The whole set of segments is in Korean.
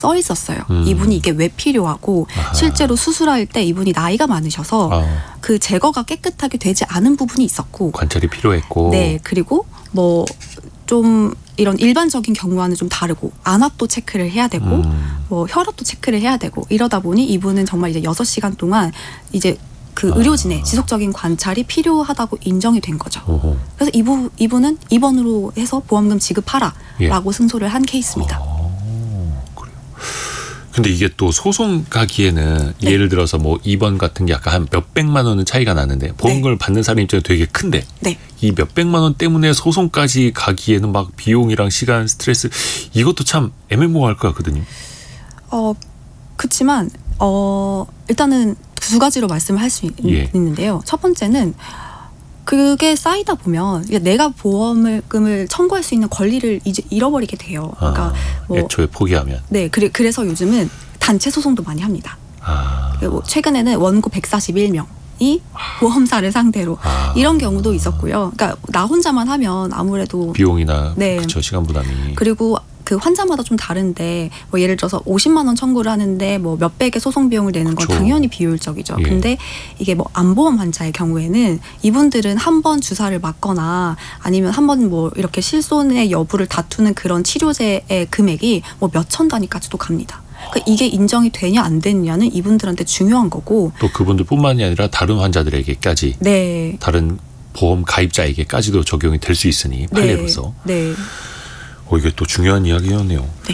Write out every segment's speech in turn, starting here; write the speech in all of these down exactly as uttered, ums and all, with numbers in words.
써 있었어요. 음. 이분이 이게 왜 필요하고 아하. 실제로 수술할 때 이분이 나이가 많으셔서 아. 그 제거가 깨끗하게 되지 않은 부분이 있었고 관찰이 필요했고. 네, 그리고 뭐 좀 이런 일반적인 경우와는 좀 다르고 안압도 체크를 해야 되고 음. 뭐 혈압도 체크를 해야 되고 이러다 보니 이분은 정말 이제 여섯 시간 동안 이제 그 아. 의료진의 지속적인 관찰이 필요하다고 인정이 된 거죠. 오호. 그래서 이부, 이분은 입원으로 해서 보험금 지급하라 예. 라고 승소를 한 케이스입니다. 어, 그래요. 근데 이게 또 소송 가기에는 네. 예를 들어서 뭐 입원 같은 게 아까 한 몇백만 원은 차이가 나는데 보험금을 받는 사람 입장에 되게 큰데 네. 이 몇백만 원 때문에 소송까지 가기에는 막 비용이랑 시간, 스트레스 이것도 참 애매모호할 것 같거든요. 어, 그치만 어, 일단은 두 가지로 말씀을 할 수 예. 있는데요. 첫 번째는 그게 쌓이다 보면 내가 보험금을 청구할 수 있는 권리를 이제 잃어버리게 돼요. 그러니까 아, 뭐 애초에 포기하면. 네, 그래, 그래서 요즘은 단체 소송도 많이 합니다. 아. 그리고 최근에는 원고 백사십일 명이 보험사를 상대로 아. 이런 경우도 있었고요. 그러니까 나 혼자만 하면 아무래도 비용이나 네. 그쵸, 시간 부담이. 그리고 그 환자마다 좀 다른데 뭐 예를 들어서 오십만 원 청구를 하는데 뭐 몇백의 소송 비용을 내는 건 그쵸. 당연히 비효율적이죠. 예. 근데 이게 뭐 암보험 환자의 경우에는 이분들은 한 번 주사를 맞거나 아니면 한 번 뭐 이렇게 실손의 여부를 다투는 그런 치료제의 금액이 뭐 몇천 단위까지도 갑니다. 그러니까 이게 인정이 되냐 안 되느냐는 이분들한테 중요한 거고 또 그분들뿐만이 아니라 다른 환자들에게까지 네. 다른 보험 가입자에게까지도 적용이 될 수 있으니 판례로서. 네. 네. 어, 이게 또 중요한 이야기였네요. 네.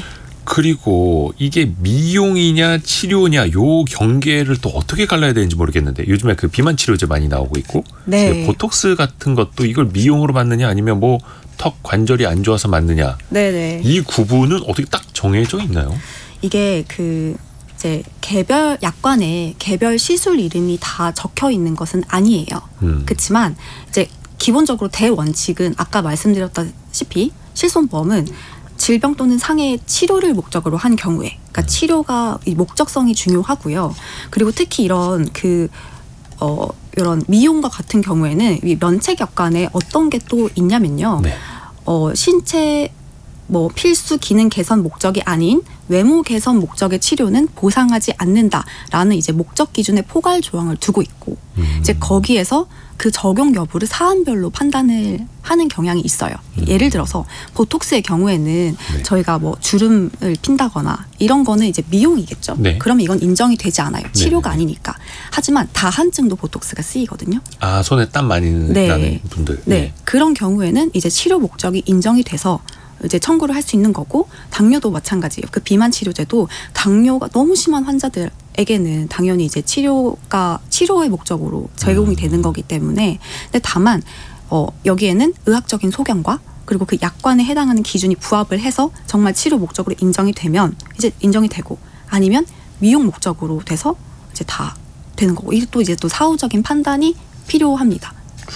그리고 이게 미용이냐 치료냐 요 경계를 또 어떻게 갈라야 되는지 모르겠는데 요즘에 그 비만 치료제 많이 나오고 있고 네. 보톡스 같은 것도 이걸 미용으로 맞느냐 아니면 뭐 턱 관절이 안 좋아서 맞느냐 네네. 이 구분은 어떻게 딱 정해져 있나요? 이게 그 이제 개별 약관에 개별 시술 이름이 다 적혀 있는 것은 아니에요. 음. 그렇지만 이제 기본적으로 대원칙은 아까 말씀드렸다시피 실손보험은 질병 또는 상해의 치료를 목적으로 한 경우에, 그러니까 치료가 이 목적성이 중요하고요. 그리고 특히 이런 그 어, 이런 미용과 같은 경우에는 이 면책 약관에 어떤 게 또 있냐면요. 네. 어, 신체 뭐 필수 기능 개선 목적이 아닌 외모 개선 목적의 치료는 보상하지 않는다라는 이제 목적 기준의 포괄 조항을 두고 있고 음. 이제 거기에서 그 적용 여부를 사안별로 판단을 하는 경향이 있어요. 음. 예를 들어서 보톡스의 경우에는 네. 저희가 뭐 주름을 핀다거나 이런 거는 이제 미용이겠죠. 네. 그러면 이건 인정이 되지 않아요. 치료가 네. 아니니까. 하지만 다한증도 보톡스가 쓰이거든요. 아 손에 땀 많이 네. 나는 분들. 네. 그런 경우에는 이제 치료 목적이 인정이 돼서 이제 청구를 할 수 있는 거고 당뇨도 마찬가지예요. 그 비만 치료제도 당뇨가 너무 심한 환자들에게는 당연히 이제 치료가 치료의 목적으로 제공이 되는 거기 때문에 근데 다만 어, 여기에는 의학적인 소견과 그리고 그 약관에 해당하는 기준이 부합을 해서 정말 치료 목적으로 인정이 되면 이제 인정이 되고 아니면 미용 목적으로 돼서 이제 다 되는 거고 이게 또 이제 또 사후적인 판단이 필요합니다.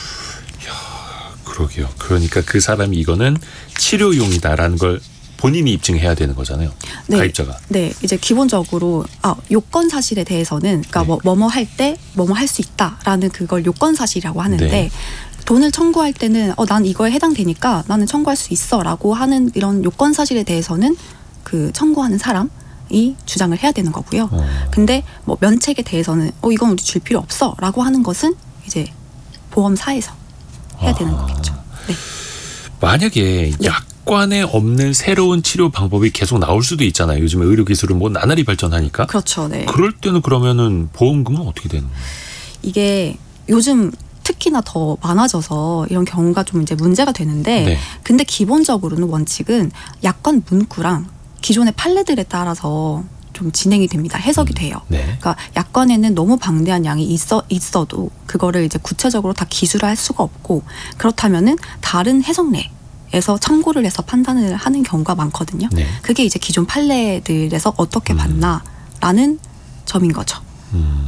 그러게요. 그러니까 그 사람이 이거는 치료용이다라는 걸 본인이 입증해야 되는 거잖아요. 네. 가입자가. 네, 이제 기본적으로 아, 요건 사실에 대해서는 그러니까 네. 뭐 뭐뭐 할 때 뭐뭐 할 수 있다라는 그걸 요건 사실이라고 하는데 네. 돈을 청구할 때는 어, 난 이거에 해당되니까 나는 청구할 수 있어라고 하는 이런 요건 사실에 대해서는 그 청구하는 사람이 주장을 해야 되는 거고요. 어. 근데 뭐 면책에 대해서는 어 이건 우리 줄 필요 없어라고 하는 것은 이제 보험사에서 해야 되는 아. 거겠죠. 네. 만약에 네. 약관에 없는 새로운 치료 방법이 계속 나올 수도 있잖아요. 요즘에 의료 기술은 뭐 나날이 발전하니까. 그렇죠. 네. 그럴 때는 그러면은 보험금은 어떻게 되는 거예요? 이게 요즘 특히나 더 많아져서 이런 경우가 좀 이제 문제가 되는데 네. 근데 기본적으로는 원칙은 약관 문구랑 기존의 판례들에 따라서 좀 진행이 됩니다. 해석이 돼요. 네. 그러니까 약관에는 너무 방대한 양이 있어 있어도 그거를 이제 구체적으로 다 기술을 할 수가 없고 그렇다면은 다른 해석례에서 참고를 해서 판단을 하는 경우가 많거든요. 네. 그게 이제 기존 판례들에서 어떻게 음. 봤나라는 점인 거죠. 음.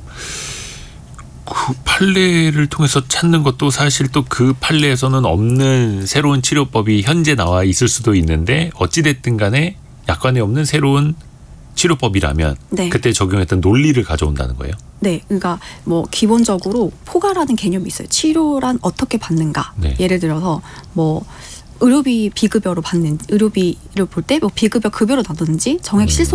그 판례를 통해서 찾는 것도 사실 또 그 판례에서는 없는 새로운 치료법이 현재 나와 있을 수도 있는데 어찌됐든 간에 약관에 없는 새로운 치료법이라면 네. 그때 적용했던 논리를 가져온다는 거예요. 네, 그러니까 뭐 기본적으로 포괄하는 개념이 있어요. 치료란 어떻게 받는가. 네. 예를 들어서 뭐 의료비 비급여로 받는 의료비를 볼 때 뭐 비급여 급여로 나누든지 정액 음. 실손